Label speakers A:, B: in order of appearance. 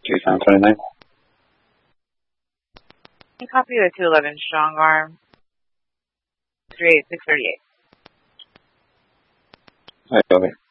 A: Tucson 29.
B: And copy the 211 strong arm. 38638.
A: Over.